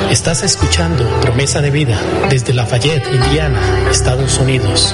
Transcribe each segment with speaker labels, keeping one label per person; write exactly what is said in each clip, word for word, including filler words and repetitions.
Speaker 1: Estás escuchando Promesa de Vida desde Lafayette, Indiana, Estados Unidos.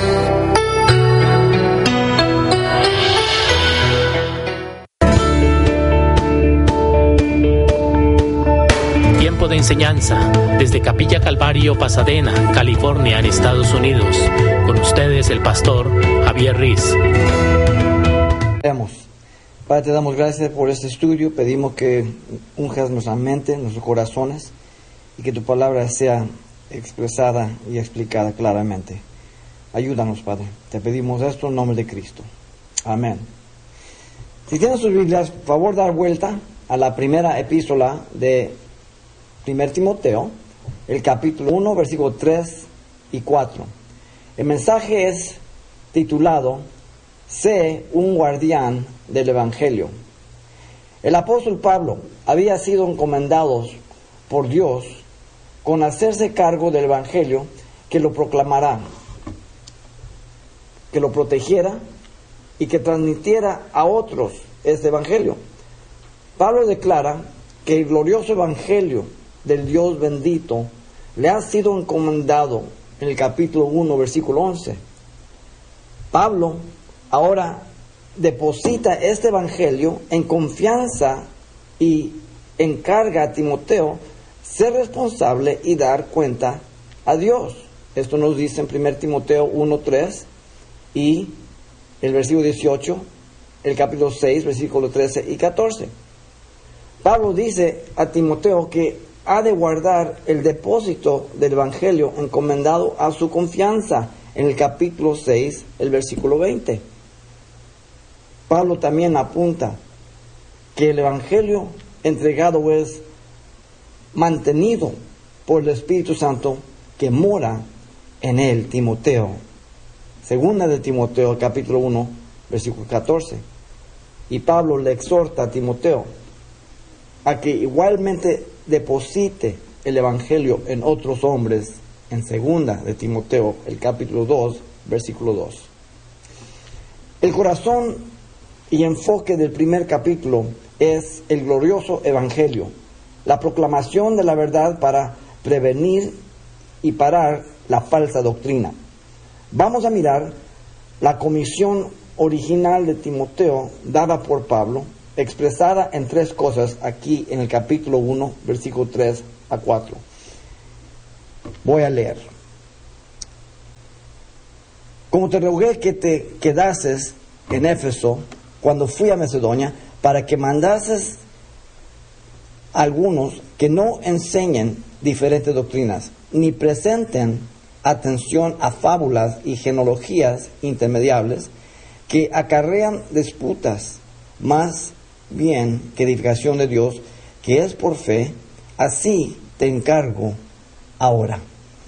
Speaker 1: Tiempo de enseñanza desde Capilla Calvario, Pasadena, California, en Estados Unidos. Con ustedes el pastor Javier Riz.
Speaker 2: Veamos. Padre, te damos gracias por este estudio. Pedimos que unjas nuestra mente, nuestros corazones, y que tu palabra sea expresada y explicada claramente. Ayúdanos, Padre. Te pedimos esto en nombre de Cristo. Amén. Si tienen sus Biblias, por favor, dar vuelta a la primera epístola de Primer Timoteo, el capítulo uno, versículos tres y cuatro. El mensaje es titulado Sé un guardián del Evangelio. El apóstol Pablo había sido encomendado por Dios con hacerse cargo del Evangelio, que lo proclamará, que lo protegiera y que transmitiera a otros este Evangelio. Pablo declara que el glorioso Evangelio del Dios bendito le ha sido encomendado en el capítulo uno, versículo once. Pablo ahora deposita este Evangelio en confianza y encarga a Timoteo ser responsable y dar cuenta a Dios. Esto nos dice en Primer Timoteo uno, tres y el versículo dieciocho, el capítulo seis, versículos trece y catorce. Pablo dice a Timoteo que ha de guardar el depósito del Evangelio encomendado a su confianza en el capítulo seis, el versículo veinte. Pablo también apunta que el Evangelio entregado es mantenido por el Espíritu Santo que mora en él, Timoteo. Segunda de Timoteo, capítulo uno, versículo catorce. Y Pablo le exhorta a Timoteo a que igualmente deposite el Evangelio en otros hombres en Segunda de Timoteo, el capítulo dos, versículo dos. El corazón y enfoque del primer capítulo es el glorioso Evangelio, la proclamación de la verdad para prevenir y parar la falsa doctrina. Vamos a mirar la comisión original de Timoteo dada por Pablo, expresada en tres cosas aquí en el capítulo uno, versículo tres a cuatro. Voy a leer. Como te rogué que te quedases en Éfeso cuando fui a Macedonia, para que mandases a algunos que no enseñen diferentes doctrinas, ni presenten atención a fábulas y genealogías intermediables que acarrean disputas, más bien que edificación de Dios, que es por fe. Así te encargo ahora.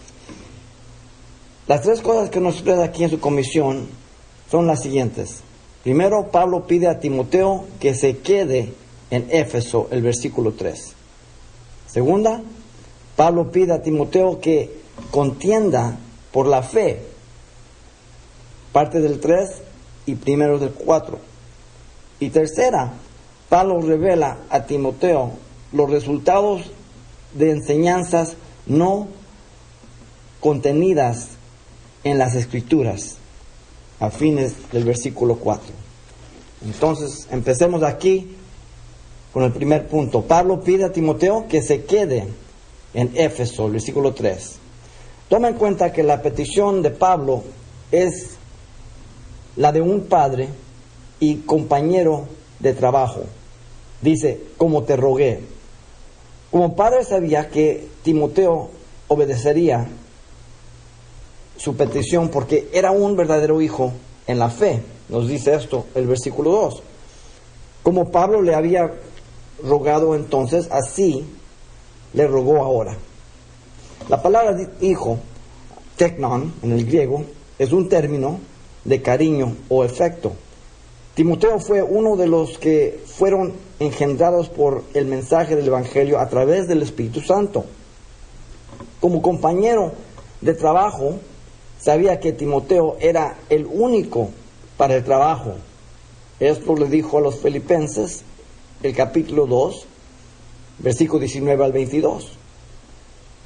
Speaker 2: Las tres cosas que nos expresa aquí en su comisión son las siguientes. Primero, Pablo pide a Timoteo que se quede en Éfeso, el versículo tres. Segunda, Pablo pide a Timoteo que contienda por la fe, parte del tres y primero del cuatro. Y tercera, Pablo revela a Timoteo los resultados de enseñanzas no contenidas en las Escrituras, a fines del versículo cuatro. Entonces, empecemos aquí con el primer punto. Pablo pide a Timoteo que se quede en Éfeso, el versículo tres. Toma en cuenta que la petición de Pablo es la de un padre y compañero de trabajo. Dice, como te rogué. Como padre sabía que Timoteo obedecería su petición porque era un verdadero hijo en la fe. Nos dice esto el versículo dos. Como Pablo le había rogado entonces, así le rogó ahora. La palabra hijo, teknon, en el griego, es un término de cariño o afecto. Timoteo fue uno de los que fueron engendrados por el mensaje del Evangelio a través del Espíritu Santo. Como compañero de trabajo, sabía que Timoteo era el único para el trabajo. Esto le dijo a los Filipenses, el capítulo dos, versículo diecinueve al veintidós.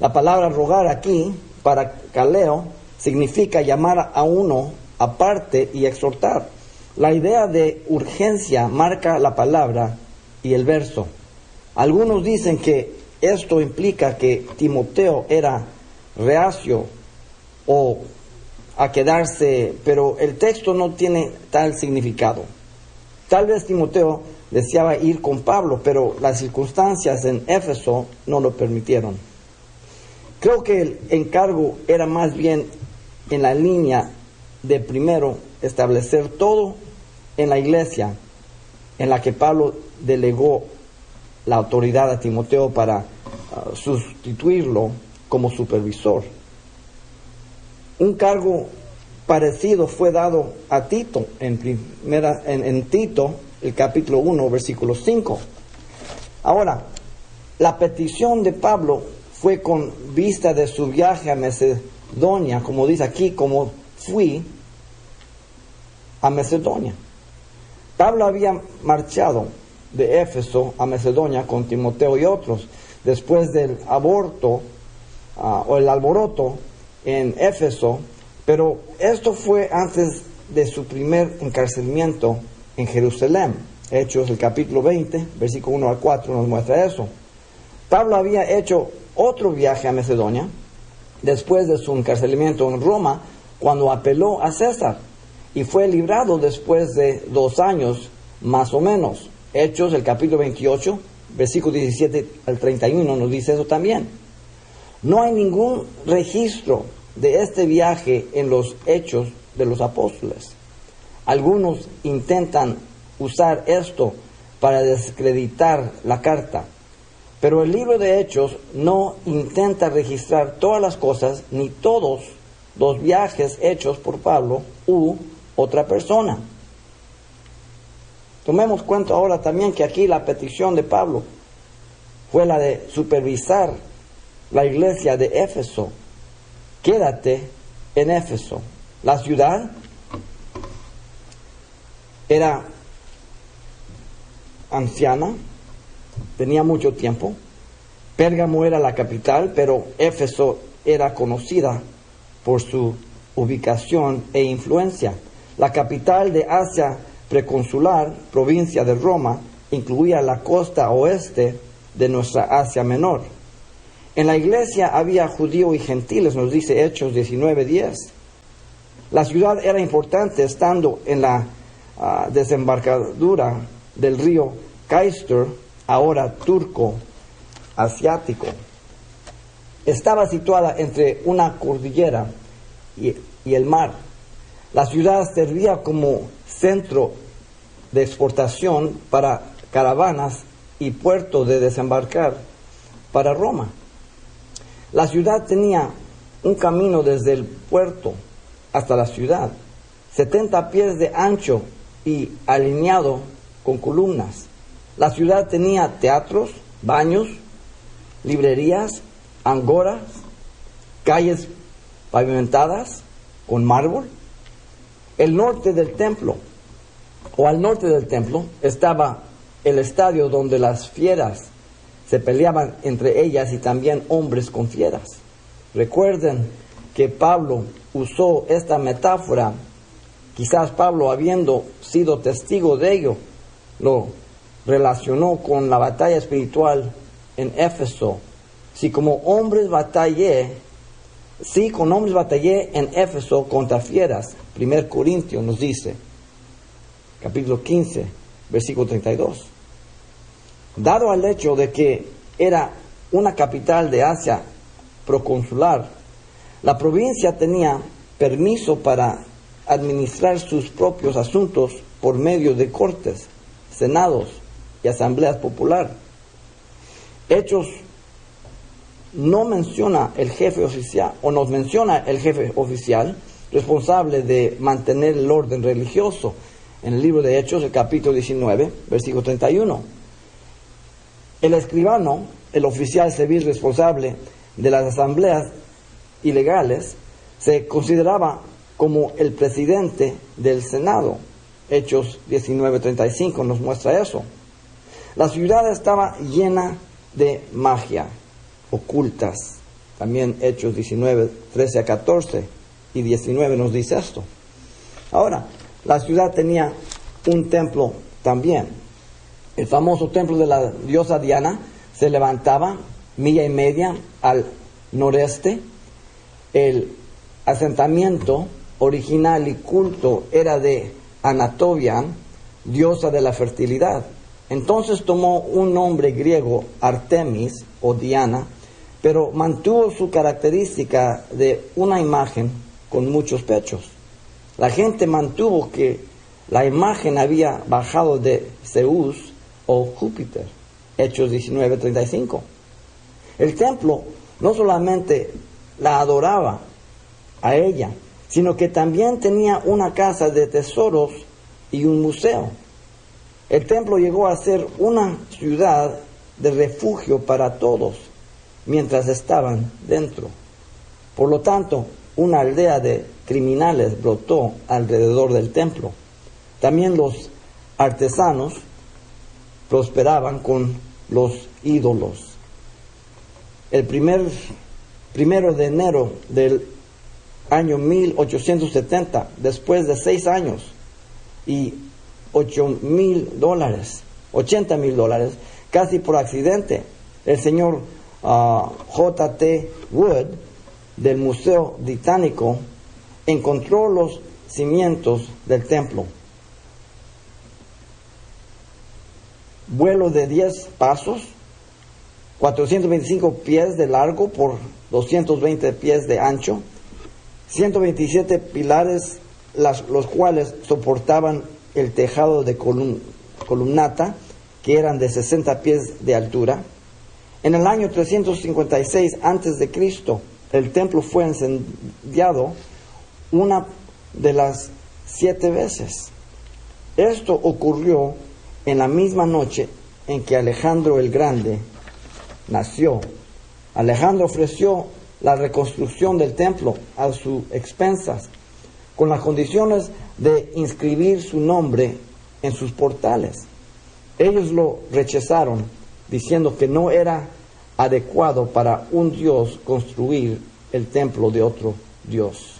Speaker 2: La palabra rogar aquí, para kaleo, significa llamar a uno aparte y exhortar. La idea de urgencia marca la palabra y el verso. Algunos dicen que esto implica que Timoteo era reacio o a quedarse, pero el texto no tiene tal significado. Tal vez Timoteo deseaba ir con Pablo, pero las circunstancias en Éfeso no lo permitieron. Creo que el encargo era más bien en la línea de primero establecer todo en la iglesia, en la que Pablo delegó la autoridad a Timoteo para uh, sustituirlo como supervisor. Un cargo parecido fue dado a Tito en, primera, en, en Tito, el capítulo uno, versículo cinco. Ahora, la petición de Pablo fue con vista de su viaje a Macedonia, como dice aquí, como fui a Macedonia. Pablo había marchado de Éfeso a Macedonia con Timoteo y otros, después del aborto uh, o el alboroto en Éfeso, pero esto fue antes de su primer encarcelamiento en Jerusalén. Hechos el capítulo veinte, versículo uno al cuatro nos muestra eso. Pablo había hecho otro viaje a Macedonia después de su encarcelamiento en Roma, cuando apeló a César y fue librado después de dos años más o menos. Hechos el capítulo veintiocho, versículo diecisiete al treinta y uno nos dice eso también. No hay ningún registro de este viaje en los Hechos de los Apóstoles. Algunos intentan usar esto para desacreditar la carta, pero el libro de Hechos no intenta registrar todas las cosas ni todos los viajes hechos por Pablo u otra persona. Tomemos cuenta ahora también que aquí la petición de Pablo fue la de supervisar la iglesia de Éfeso. Quédate en Éfeso. La ciudad era anciana, tenía mucho tiempo. Pérgamo era la capital, pero Éfeso era conocida por su ubicación e influencia. La capital de Asia preconsular, provincia de Roma, incluía la costa oeste de nuestra Asia Menor. En la iglesia había judíos y gentiles, nos dice Hechos diecinueve diez. La ciudad era importante estando en la uh, desembarcadura del río Cayster, ahora turco asiático. Estaba situada entre una cordillera y, y el mar. La ciudad servía como centro de exportación para caravanas y puerto de desembarcar para Roma. La ciudad tenía un camino desde el puerto hasta la ciudad, setenta pies de ancho y alineado con columnas. La ciudad tenía teatros, baños, librerías, angoras, calles pavimentadas con mármol. El norte del templo, o al norte del templo, estaba el estadio donde las fieras se peleaban entre ellas y también hombres con fieras. Recuerden que Pablo usó esta metáfora, quizás Pablo, habiendo sido testigo de ello, lo relacionó con la batalla espiritual en Éfeso. Si como hombres batallé, si con hombres batallé en Éfeso contra fieras, primer Corintios nos dice, capítulo quince, versículo treinta y dos. Dado al hecho de que era una capital de Asia proconsular, la provincia tenía permiso para administrar sus propios asuntos por medio de cortes, senados y asambleas popular. Hechos no menciona el jefe oficial, o nos menciona el jefe oficial responsable de mantener el orden religioso en el libro de Hechos, el capítulo diecinueve, versículo treinta y uno. El escribano, el oficial civil responsable de las asambleas ilegales, se consideraba como el presidente del Senado. Hechos diecinueve treinta y cinco nos muestra eso. La ciudad estaba llena de magia, ocultas, También Hechos diecinueve, trece a catorce y diecinueve nos dice esto. Ahora, la ciudad tenía un templo también. El famoso templo de la diosa Diana se levantaba milla y media al noreste. El asentamiento original y culto era de Anatolia, diosa de la fertilidad. Entonces tomó un nombre griego, Artemis o Diana, pero mantuvo su característica de una imagen con muchos pechos. La gente mantuvo que la imagen había bajado de Zeus o Júpiter, Hechos diecinueve, treinta y cinco. El templo no solamente la adoraba a ella, sino que también tenía una casa de tesoros y un museo. El templo llegó a ser una ciudad de refugio para todos mientras estaban dentro. Por lo tanto, una aldea de criminales brotó alrededor del templo. También los artesanos prosperaban con los ídolos. El primer, primero de enero del año mil ochocientos setenta, después de seis años y ocho mil dólares, ochenta mil dólares, casi por accidente, el señor uh, J T Wood del Museo Británico encontró los cimientos del templo. Vuelo de diez pasos, cuatrocientos veinticinco pies de largo por doscientos veinte pies de ancho, ciento veintisiete pilares, las, los cuales soportaban el tejado de colum, columnata, que eran de sesenta pies de altura. En el año trescientos cincuenta y seis antes de Cristo, el templo fue incendiado una de las siete veces. Esto ocurrió en la misma noche en que Alejandro el Grande nació. Alejandro ofreció la reconstrucción del templo a sus expensas, con las condiciones de inscribir su nombre en sus portales. Ellos lo rechazaron, diciendo que no era adecuado para un Dios construir el templo de otro Dios.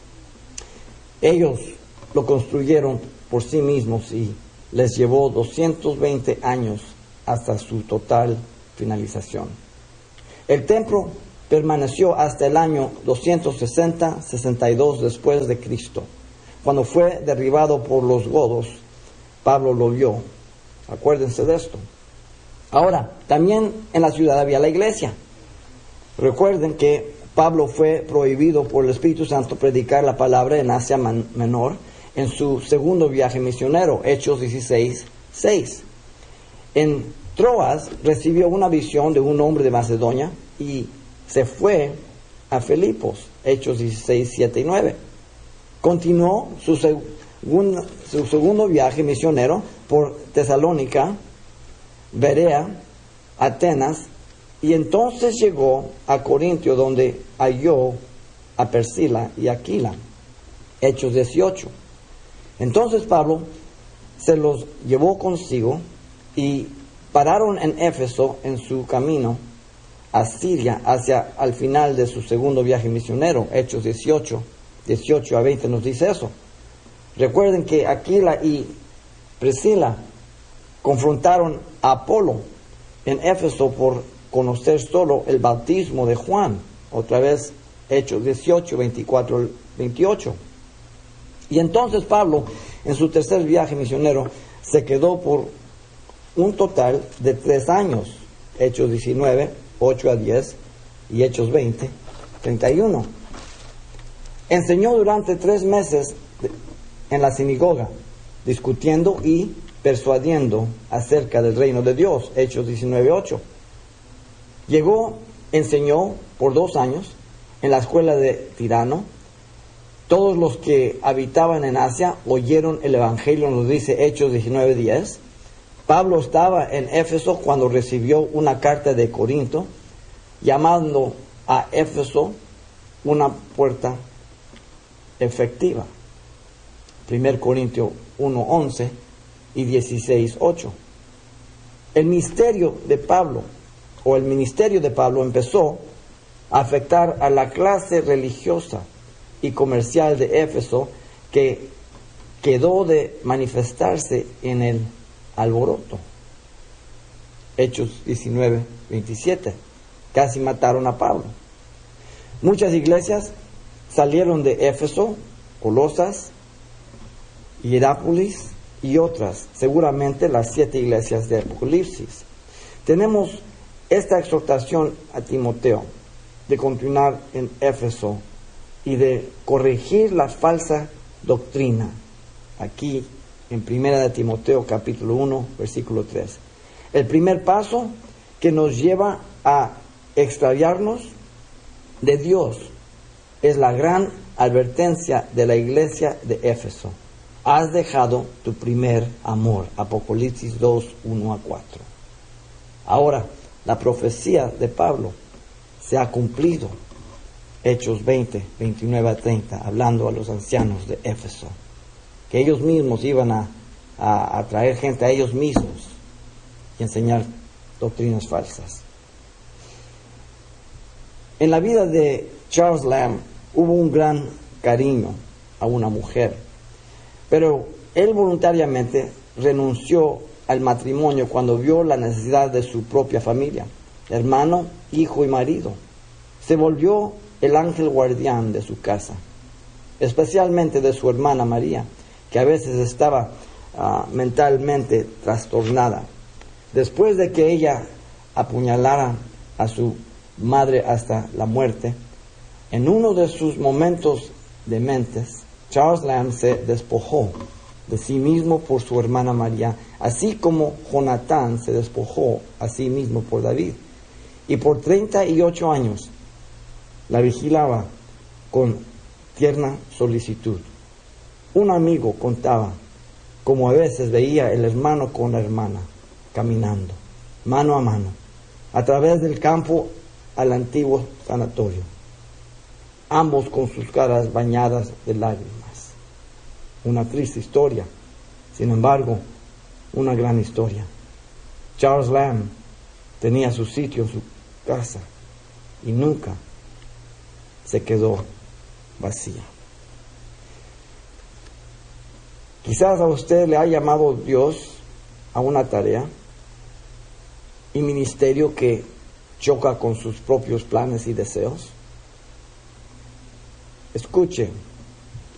Speaker 2: Ellos lo construyeron por sí mismos y les llevó doscientos veinte años hasta su total finalización. El templo permaneció hasta el año doscientos sesenta, sesenta y dos después de Cristo. Cuando fue derribado por los godos, Pablo lo vio. Acuérdense de esto. Ahora, también en la ciudad había la iglesia. Recuerden que Pablo fue prohibido por el Espíritu Santo predicar la palabra en Asia Menor en su segundo viaje misionero, Hechos dieciséis, seis. En Troas recibió una visión de un hombre de Macedonia y se fue a Filipos, Hechos dieciséis, siete y nueve. Continuó su, segun, su segundo viaje misionero por Tesalónica, Berea, Atenas, y entonces llegó a Corintio, donde halló a Priscila y Aquila, Hechos dieciocho. Entonces Pablo se los llevó consigo y pararon en Éfeso en su camino a Siria hacia al final de su segundo viaje misionero. Hechos dieciocho, dieciocho a veinte nos dice eso. Recuerden que Aquila y Priscila confrontaron a Apolo en Éfeso por conocer solo el bautismo de Juan. Otra vez Hechos dieciocho, veinticuatro al veintiocho. Y entonces Pablo, en su tercer viaje misionero, se quedó por un total de tres años. Hechos diecinueve, ocho a diez y Hechos veinte, treinta y uno. Enseñó durante tres meses en la sinagoga, discutiendo y persuadiendo acerca del reino de Dios. Hechos diecinueve, ocho. Llegó, enseñó por dos años en la escuela de Tirano. Todos los que habitaban en Asia oyeron el evangelio, nos dice Hechos diecinueve, diez. Pablo estaba en Éfeso cuando recibió una carta de Corinto, llamando a Éfeso una puerta efectiva. Primero Corintios uno, once y dieciséis, ocho. El misterio de Pablo, o el ministerio de Pablo, empezó afectar a la clase religiosa y comercial de Éfeso, que quedó de manifestarse en el alboroto. Hechos diecinueve, veintisiete. Casi mataron a Pablo. Muchas iglesias salieron de Éfeso, Colosas, Hierápolis y otras, seguramente las siete iglesias de Apocalipsis. Tenemos esta exhortación a Timoteo de continuar en Éfeso y de corregir la falsa doctrina, aquí en Primera de Timoteo capítulo uno, versículo tres. El primer paso que nos lleva a extraviarnos de Dios es la gran advertencia de la iglesia de Éfeso: has dejado tu primer amor. Apocalipsis dos, uno a cuatro. Ahora, la profecía de Pablo se ha cumplido. Hechos veinte, veintinueve a treinta, hablando a los ancianos de Éfeso, que ellos mismos iban a, a, a traer gente a ellos mismos y enseñar doctrinas falsas. En la vida de Charles Lamb hubo un gran cariño a una mujer, pero él voluntariamente renunció al matrimonio cuando vio la necesidad de su propia familia, hermano, hijo y marido. Se volvió el ángel guardián de su casa, especialmente de su hermana María, que a veces estaba uh, mentalmente trastornada. Después de que ella apuñalara a su madre hasta la muerte, en uno de sus momentos dementes, Charles Lamb se despojó de sí mismo por su hermana María, así como Jonatán se despojó a sí mismo por David. Y por treinta y ocho años la vigilaba con tierna solicitud. Un amigo contaba cómo a veces veía el hermano con la hermana caminando, mano a mano, a través del campo al antiguo sanatorio, ambos con sus caras bañadas de lágrimas. Una triste historia, sin embargo, una gran historia. Charles Lamb tenía su sitio en su casa y nunca se quedó vacía. Quizás a usted le ha llamado Dios a una tarea y ministerio que choca con sus propios planes y deseos. Escuche